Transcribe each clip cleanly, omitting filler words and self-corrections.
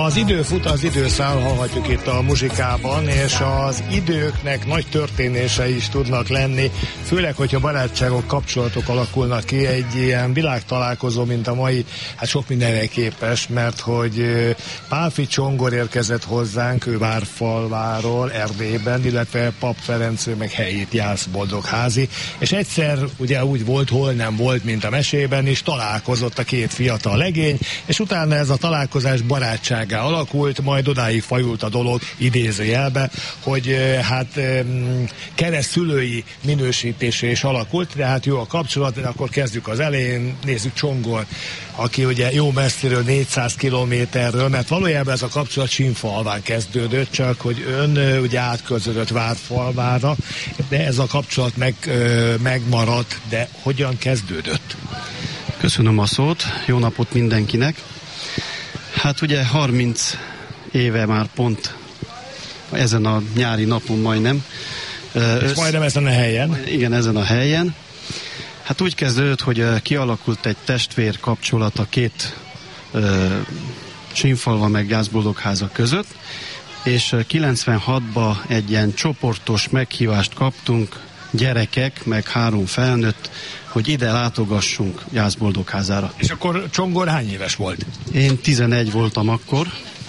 Az idő fut, az időszál, hallhatjuk itt a muzsikában, és az időknek nagy történései is tudnak lenni, főleg, hogyha barátságok, kapcsolatok alakulnak ki, egy ilyen világtalálkozó, mint a mai, hát sok mindenre képes, mert hogy Pálffy Csongor érkezett hozzánk, ő Várfalváról, Erdélyben, illetve Pap Ferenc, meg helyét Jászboldogházi, és egyszer ugye úgy volt, hol nem volt, mint a mesében is, találkozott a két fiatal legény, és utána ez a találkozás barátsággá alakult, majd odáig fajult a dolog idézőjelbe, hogy hát keresztszülői minősítésé is alakult, de hát jó a kapcsolat, de akkor kezdjük az elején, nézzük Csongor, aki ugye jó messziről, 400 kilométerről, mert valójában ez a kapcsolat Sinfalván kezdődött, csak hogy ön ugye átköltözött Várfalvára, de ez a kapcsolat megmaradt, de hogyan kezdődött? Köszönöm a szót, jó napot mindenkinek. Hát ugye 30 éve már pont ezen a nyári napon majdnem. Majdnem ezen a helyen? Igen, ezen a helyen. Hát úgy kezdődött, hogy kialakult egy testvér kapcsolat a két Sinfalva meg Jászboldogháza között, és 96-ban egy ilyen csoportos meghívást kaptunk, gyerekek, meg 3 felnőtt, hogy ide látogassunk Jászboldogházára. És akkor Csongor hány éves volt? Én 11 voltam akkor,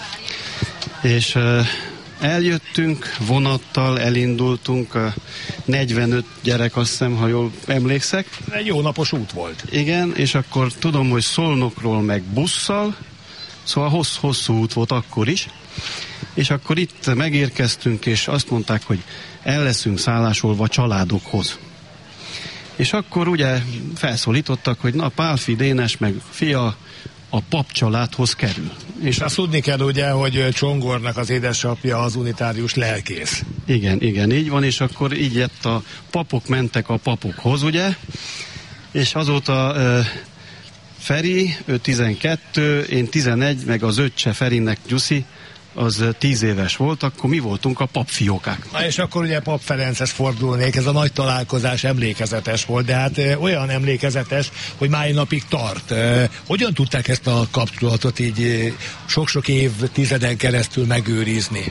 és eljöttünk vonattal, elindultunk, 45 gyerek, azt hiszem, ha jól emlékszek. Egy jó napos út volt. Igen, és akkor tudom, hogy Szolnokról meg busszal, szóval hosszú út volt akkor is, és akkor itt megérkeztünk, és azt mondták, hogy el leszünk szállásolva családokhoz. És akkor ugye felszólítottak, hogy na, Pálffy Dénes meg fia a Pap családhoz kerül. És azt tudni kell ugye, hogy Csongornak az édesapja az unitárius lelkész. Igen, így van, és akkor így lett, a papok mentek a papokhoz, ugye, és azóta Feri, ő 12, én 11, meg az öccse Ferinek, Gyuszi, az 10 éves volt, akkor mi voltunk a papfiókák. Na és akkor ugye Pap Ferenchez fordulnék, ez a nagy találkozás emlékezetes volt, de hát olyan emlékezetes, hogy máj napig tart. Hogyan tudták ezt a kapcsolatot így sok-sok évtizeden keresztül megőrizni?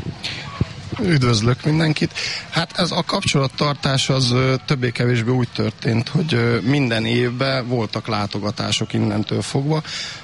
Üdvözlök mindenkit. Hát ez a kapcsolattartás az többé-kevésbé úgy történt, hogy minden évben voltak látogatások innentől fogva.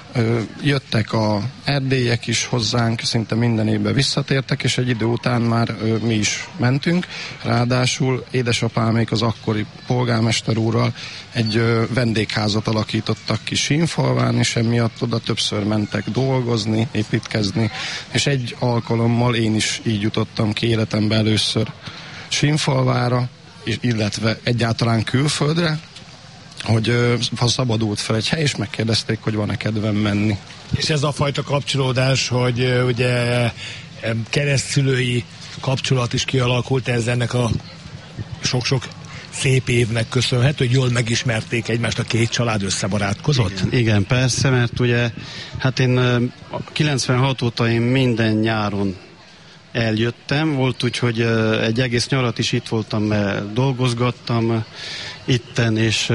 Jöttek a erdélyek is hozzánk, szinte minden évben visszatértek, és egy idő után már mi is mentünk. Ráadásul édesapámék az akkori polgármester úrral egy vendégházat alakítottak ki Sinfalván, és emiatt oda többször mentek dolgozni, építkezni, és egy alkalommal én is így jutottam ki életemben először Sinfalvára, illetve egyáltalán külföldre, hogy ha szabadult fel egy hely, és megkérdezték, hogy van-e kedvem menni. És ez a fajta kapcsolódás, hogy ugye keresztszülői kapcsolat is kialakult, ez ennek a sok-sok szép évnek köszönhető, hogy jól megismerték egymást, a két család összebarátkozott? Igen, persze, mert ugye hát én 96 óta én minden nyáron eljöttem, volt úgy, hogy egy egész nyarat is itt voltam, mert dolgozgattam itten, és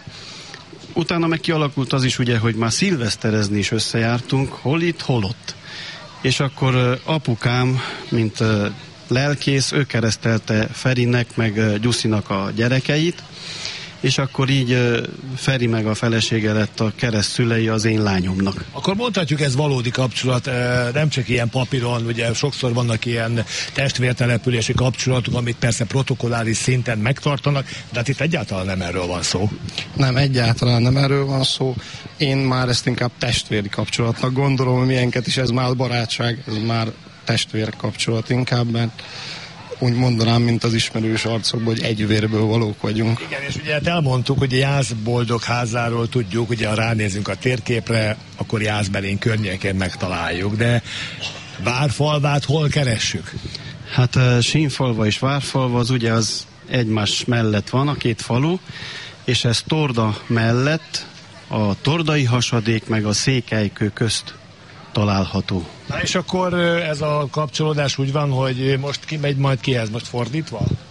utána meg kialakult az is ugye, hogy már szilveszterezni is összejártunk, hol itt, hol ott. És akkor apukám, mint lelkész, ő keresztelte Ferinek, meg Gyuszinak a gyerekeit, és akkor így Feri meg a felesége lett a keresztszülei az én lányomnak. Akkor mondhatjuk, ez valódi kapcsolat, nem csak ilyen papíron, ugye sokszor vannak ilyen testvértelepülési kapcsolatok, amit persze protokolláris szinten megtartanak, de hát itt egyáltalán nem erről van szó. Nem, egyáltalán nem erről van szó. Én már ezt inkább testvéri kapcsolatnak gondolom, hogy milyenket is, ez már barátság, ez már testvér kapcsolat inkább, mert úgy mondanám, mint az ismerős arcokból, hogy egy vérből valók vagyunk. Igen, és ugye hát elmondtuk, hogy a Jászboldogházáról tudjuk, ugye ha ránézünk a térképre, akkor Jászberény környékén megtaláljuk, de Várfalvát hol keressük? Hát Sinfalva és Várfalva az ugye az egymás mellett van, a két falu, és ez Torda mellett a Tordai hasadék meg a Székelykő közt található. Na és akkor ez a kapcsolódás úgy van, hogy most ki megy majd kihez, most fordítva?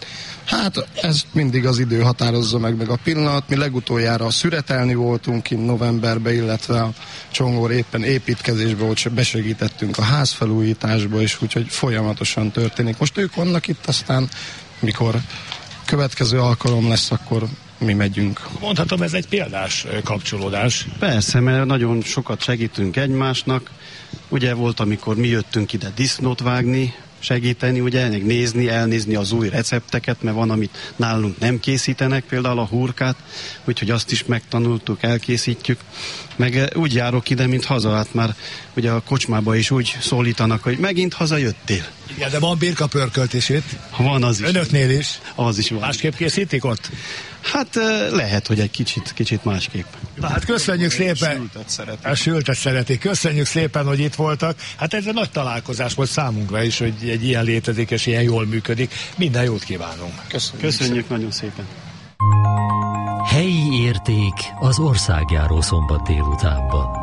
Hát ez mindig az idő határozza meg a pillanat. Mi legutoljára szüretelni voltunk kint novemberben, illetve a Csongor éppen építkezésbe, hogy besegítettünk a házfelújításba, és úgyhogy folyamatosan történik. Most ők vannak itt, aztán mikor következő alkalom lesz, akkor mi megyünk. Mondhatom, ez egy példás kapcsolódás. Persze, mert nagyon sokat segítünk egymásnak. Ugye volt, amikor mi jöttünk ide disznót vágni, segíteni, ugye, elnézni az új recepteket, mert van, amit nálunk nem készítenek, például a hurkát, úgyhogy azt is megtanultuk, elkészítjük. Meg úgy járok ide, mint haza, hát már ugye a kocsmába is úgy szólítanak, hogy megint hazajöttél. Igen, de van birkapörköltését. Van az is. Önöknél is. Az is van. Másképp készítik ott? Hát lehet, hogy egy kicsit másképp. Na hát köszönjük szépen. A sültet szeretik. Köszönjük szépen, hogy itt voltak. Hát ez egy nagy találkozás volt számunkra is, hogy egy ilyen létezik és ilyen jól működik. Minden jót kívánunk. Köszönjük nagyon szépen. Helyi érték az országjáró szombat délutánban.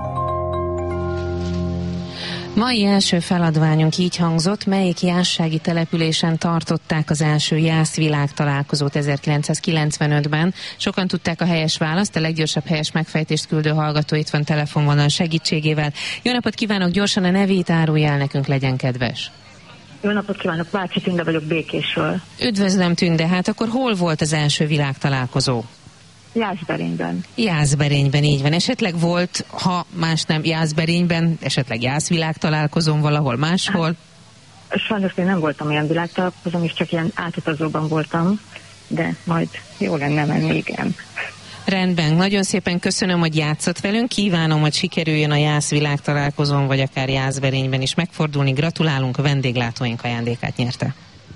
Mai első feladványunk így hangzott, melyik jászsági településen tartották az első jászvilág találkozót 1995-ben. Sokan tudták a helyes választ, a leggyorsabb helyes megfejtést küldő hallgató itt van telefonvonal segítségével. Jó napot kívánok, gyorsan a nevét árulja el nekünk, legyen kedves. Jó napot kívánok, Bácsi Tünde vagyok Békésről. Üdvözlöm, Tünde, hát akkor hol volt az első világtalálkozó? Jászberényben. Jászberényben, így van. Esetleg volt, ha más nem Jászberényben, esetleg jászvilág találkozón valahol máshol? Sajnos én nem voltam ilyen világtalálkozón, és csak ilyen átutazóban voltam, de majd jó lenne menni, igen. Rendben, nagyon szépen köszönöm, hogy játszott velünk, kívánom, hogy sikerüljön a jászvilág találkozón, vagy akár Jászberényben is megfordulni. Gratulálunk, a vendéglátóink ajándékát nyerte.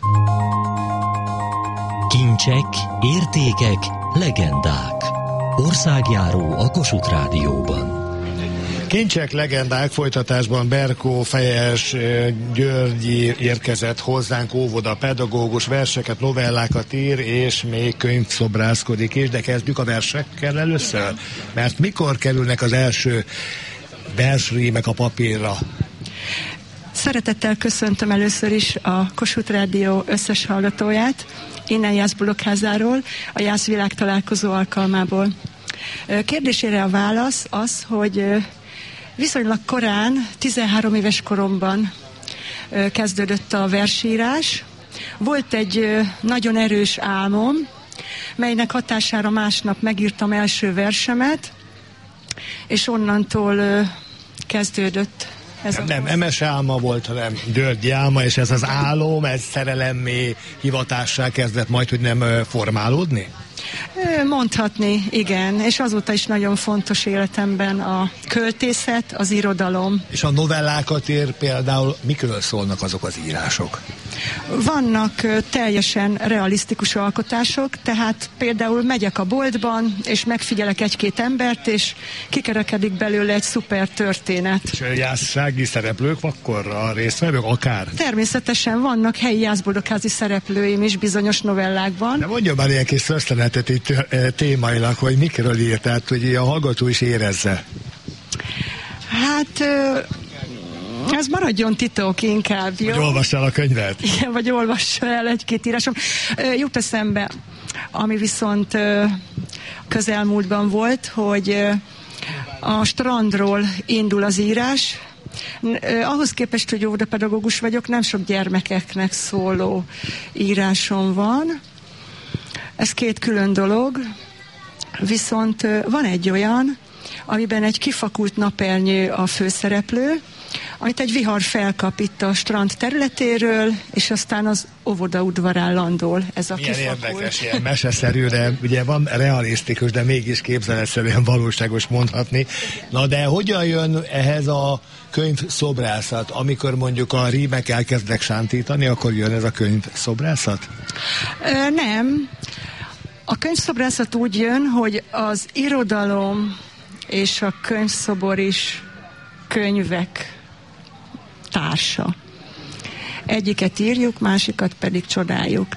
Kincsek, értékek, legendák. Országjáró a Kossuth Rádióban. Kincsek, legendák folytatásban Berkó Fejes Györgyi érkezett hozzánk, óvoda pedagógus, verseket, novellákat ír, és még könyvszobrászkodik is, de kezdjük a versekkel először, mert mikor kerülnek az első versrímek a papírra? Szeretettel köszöntöm először is a Kossuth Rádió összes hallgatóját, innen Jászbulokházáról, a Jászvilág találkozó alkalmából. Kérdésére a válasz az, hogy viszonylag korán, 13 éves koromban kezdődött a versírás. Volt egy nagyon erős álmom, melynek hatására másnap megírtam első versemet, és onnantól kezdődött ez nem emes álma volt, hanem Györgyi álma, és ez az álom, ez szerelemmé, hivatássá kezdett majd, hogy nem formálódni? Mondhatni, igen, és azóta is nagyon fontos életemben a költészet, az irodalom. És a novellákat ír például, mikről szólnak azok az írások? Vannak teljesen realisztikus alkotások, tehát például megyek a boltban, és megfigyelek egy-két embert, és kikerekedik belőle egy szuper történet. És jászsági szereplők akkor a résztvevők, akár? Természetesen vannak helyi jászboldogházi szereplőim is bizonyos novellákban. De mondja már ilyen kis történetet itt témailag, hogy mikről írt, tehát hogy a hallgató is érezze. Hát... ez maradjon titok inkább, jó? Vagy olvass el a könyvet. Igen, vagy olvass el egy-két írásom. Jut eszembe, ami viszont közelmúltban volt, hogy a strandról indul az írás. Ahhoz képest, hogy óvodapedagógus vagyok, nem sok gyermekeknek szóló írásom van. Ez két külön dolog. Viszont van egy olyan, amiben egy kifakult napelnyő a főszereplő, amit egy vihar felkap itt a strand területéről, és aztán az óvoda udvarán landol ez a kifakult. Milyen érdekes, ilyen meseszerű, de ugye van realisztikus, de mégis képzeletszerűen valóságos mondhatni. Na de hogyan jön ehhez a könyvszobrászat? Amikor mondjuk a rímek elkezdnek sántítani, akkor jön ez a könyvszobrászat? Nem. A könyvszobrászat úgy jön, hogy az irodalom és a könyvszobor is könyvek társa. Egyiket írjuk, másikat pedig csodáljuk.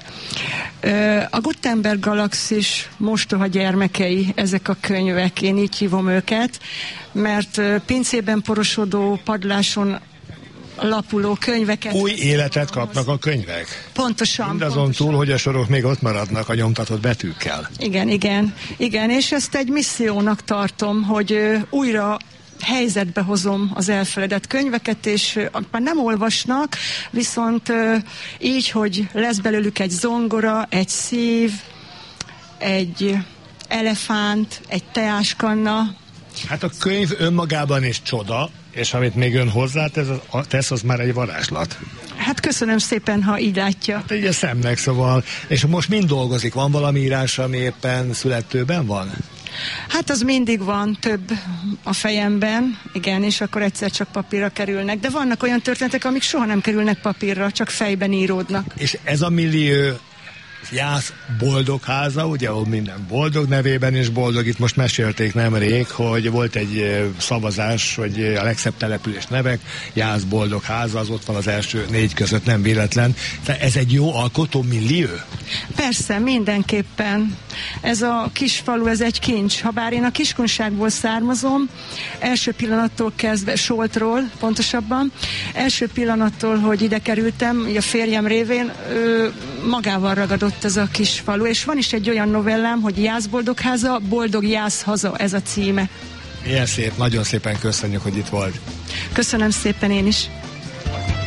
A Gutenberg galaxis mostoha gyermekei ezek a könyvek, én így hívom őket, mert pincében porosodó padláson lapuló könyveket. Új életet kapnak a könyvek. Pontosan. Mindazon túl, hogy a sorok még ott maradnak a nyomtatott betűkkel. Igen, és ezt egy missziónak tartom, hogy újra helyzetbe hozom az elfeledett könyveket, és már nem olvasnak, viszont így, hogy lesz belőlük egy zongora, egy szív, egy elefánt, egy teáskanna. Hát a könyv önmagában is csoda, és amit még ön hozzátesz, az már egy varázslat. Hát köszönöm szépen, ha így látja. Hát így a szemnek, szóval. És most mind dolgozik? Van valami írás, ami éppen születőben van? Hát az mindig van, több a fejemben, igen, és akkor egyszer csak papírra kerülnek. De vannak olyan történetek, amik soha nem kerülnek papírra, csak fejben íródnak. És ez a millió Jász Boldogháza, ugye, ahol minden boldog nevében is boldog. Itt most mesélték nemrég, hogy volt egy szavazás, hogy a legszebb település nevek, Jász Boldogháza, az ott van az első 4 között, nem véletlen. Tehát ez egy jó alkotó millió? Persze, mindenképpen. Ez a kis falu, ez egy kincs. Habár én a Kiskunságból származom, első pillanattól kezdve, Soltról pontosabban, első pillanattól, hogy ide kerültem, a férjem révén, magával ragadott ez a kis falu, és van is egy olyan novellám, hogy Jász Boldogháza, Boldog Jász haza, ez a címe. Ilyen szép, nagyon szépen köszönjük, hogy itt volt. Köszönöm szépen én is.